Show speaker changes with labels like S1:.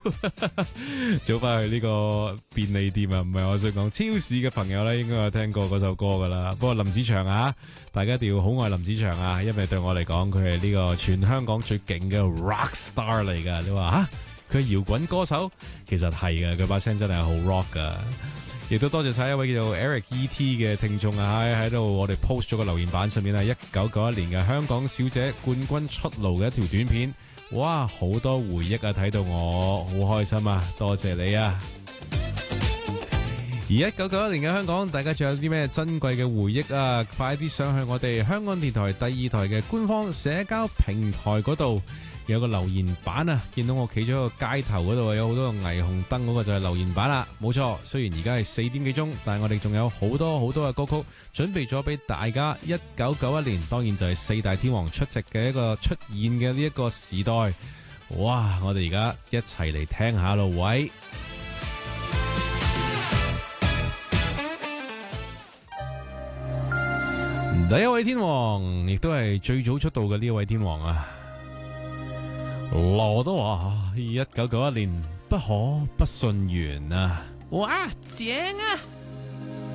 S1: 早翻去呢個便利店啊，唔係我想講超市嘅朋友咧，應該有聽過嗰首歌噶啦。不過林子祥啊，大家一定要好愛林子祥啊，因為對我嚟講，佢係呢個全香港最勁嘅 rock star 嚟噶。你話吓，佢係搖滾歌手，其實係嘅，佢把聲真係好 rock 噶。亦都多謝晒一位叫做 Eric E.T 嘅聽眾啊，喺度我哋 post 咗個留言板上面啊，1991年嘅香港小姐冠軍出爐嘅一條短片。哇，好多回憶啊！睇到我好開心啊，多謝你啊！而1991年嘅香港，大家仲有啲咩珍貴嘅回憶啊？快啲上去我哋香港電台第二台嘅官方社交平台嗰度，有個留言板啊！見到我企咗喺個街頭嗰度，有好多個霓虹燈，嗰個就係留言板啦。冇錯，雖然而家係4點幾鐘，但係我哋仲有好多好多嘅歌曲準備咗俾大家。1991年當然就係四大天王出席嘅一個出現嘅呢一個時代。哇！我哋而家一齊嚟聽下咯，喂！第一位天王，亦都係最早出道嘅呢一位天王啊！羅德華，1991年不可不信緣啊！哇，正啊！